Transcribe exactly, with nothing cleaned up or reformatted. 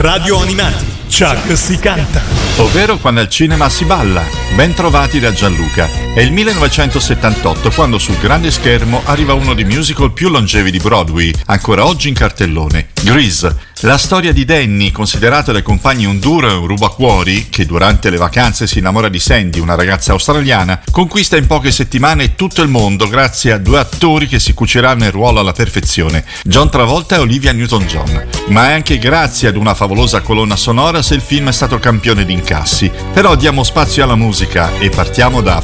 Radio Animati, Chuck si canta. Ovvero quando al cinema si balla. Ben trovati da Gianluca. È il millenovecentosettantotto quando sul grande schermo arriva uno dei musical più longevi di Broadway, ancora oggi in cartellone, Grease. La storia di Danny, considerato dai compagni un duro e un rubacuori, che durante le vacanze si innamora di Sandy, una ragazza australiana, conquista in poche settimane tutto il mondo grazie a due attori che si cuciranno il ruolo alla perfezione, John Travolta e Olivia Newton-John. Ma è anche grazie ad una favolosa colonna sonora se il film è stato campione di incassi. Però diamo spazio alla musica e partiamo da